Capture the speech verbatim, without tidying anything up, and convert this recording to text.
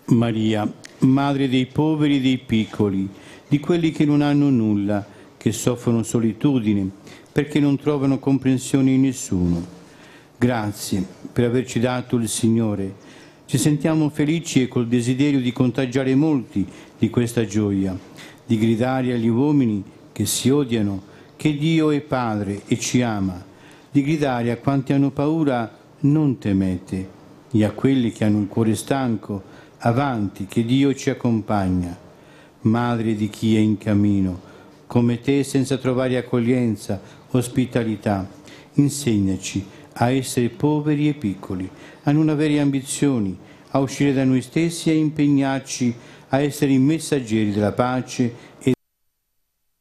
Maria, Madre dei poveri e dei piccoli, di quelli che non hanno nulla, che soffrono solitudine, perché non trovano comprensione in nessuno. Grazie per averci dato il Signore. Ci sentiamo felici e col desiderio di contagiare molti di questa gioia, di gridare agli uomini che si odiano che Dio è Padre e ci ama, di gridare a quanti hanno paura non temete, e a quelli che hanno il cuore stanco avanti che Dio ci accompagna. Madre di chi è in cammino, come te senza trovare accoglienza, ospitalità, insegnaci a essere poveri e piccoli, a non avere ambizioni, a uscire da noi stessi e a impegnarci a essere i messaggeri della pace e